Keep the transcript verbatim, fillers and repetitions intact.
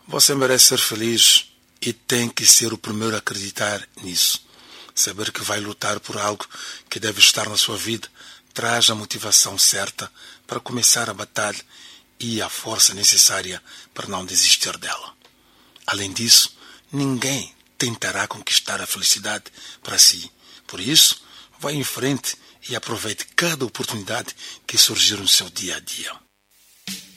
Você merece ser feliz e tem que ser o primeiro a acreditar nisso. Saber que vai lutar por algo que deve estar na sua vida traz a motivação certa para começar a batalha e a força necessária para não desistir dela. Além disso, ninguém tentará conquistar a felicidade para si. Por isso, vá em frente e aproveite cada oportunidade que surgir no seu dia a dia.